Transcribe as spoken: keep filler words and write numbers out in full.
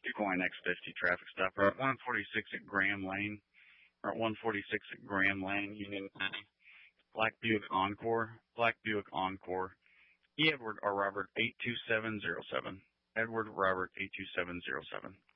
Equine X fifty traffic stop. We're at one forty-six at Graham Lane. We're at one forty-six at Graham Lane, Union County. Black Buick Encore. Black Buick Encore. E. Edward or Robert eight two seven zero seven. Edward Robert eight two seven zero seven.